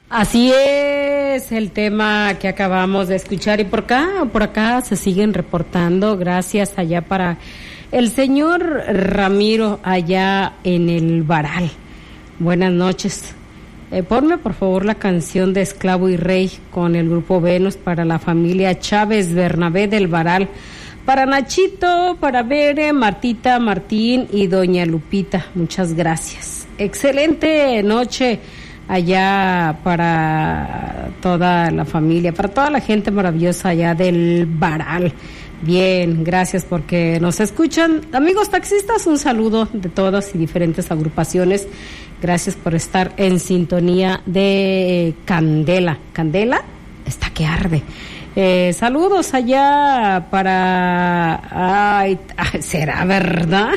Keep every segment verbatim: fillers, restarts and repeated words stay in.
Así es el tema que acabamos de escuchar y por acá, por acá se siguen reportando, gracias allá para el señor Ramiro allá en el Varal. Buenas noches. Eh, ponme por favor la canción de Esclavo y Rey con el grupo Venus para la familia Chávez Bernabé del Varal, para Nachito, para Bere, Martita, Martín y doña Lupita. Muchas gracias. Excelente noche allá para toda la familia, para toda la gente maravillosa allá del Varal. Bien, gracias porque nos escuchan. Amigos taxistas, un saludo de todas y diferentes agrupaciones. Gracias por estar en sintonía de Candela. ¿Candela? Está que arde. Eh, saludos allá para... Ay, ¿será verdad?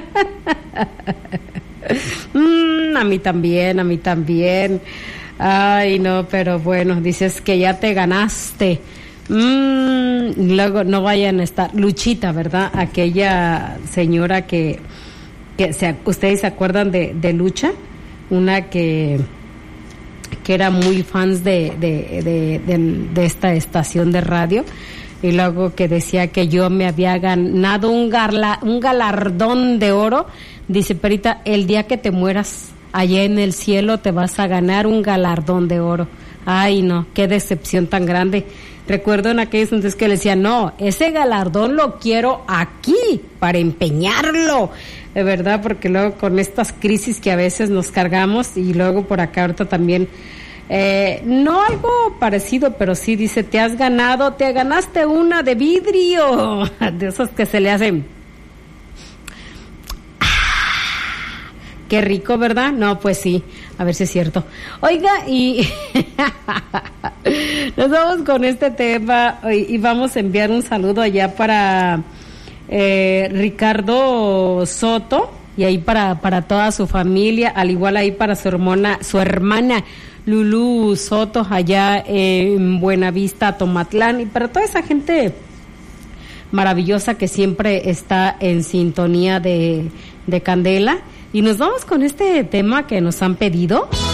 Mm, a mí también, a mí también. Ay, no, pero bueno, dices que ya te ganaste. Mm, luego no vayan a estar. Luchita, ¿verdad? Aquella señora que, que se, ustedes se acuerdan de, de Lucha, una que que era muy fans de de, de, de de esta estación de radio, y luego que decía que yo me había ganado un, garla, un galardón de oro. Dice, Perita, el día que te mueras allá en el cielo te vas a ganar un galardón de oro. Ay, no, qué decepción tan grande. Recuerdo en aquellos entonces que le decía, no, ese galardón lo quiero aquí, para empeñarlo, de verdad, porque luego con estas crisis que a veces nos cargamos, y luego por acá ahorita también, eh, no algo parecido, pero sí dice, te has ganado, te ganaste una de vidrio, de esos que se le hacen. Qué rico, ¿verdad? No, pues sí, a ver si es cierto. Oiga, y nos vamos con este tema y vamos a enviar un saludo allá para eh, Ricardo Soto, y ahí para para toda su familia, al igual ahí para su hermana, su hermana Lulú Soto allá en Buenavista, Tomatlán, y para toda esa gente maravillosa que siempre está en sintonía de, de Candela. Y nos vamos con este tema que nos han pedido.